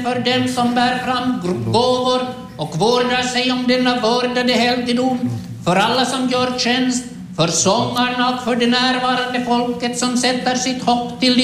för dem som bär fram gåvor och vårdar sig om denna vårdade helgedom, för alla som gör tjänst, för sångarna och för det närvarande folket som sätter sitt hopp till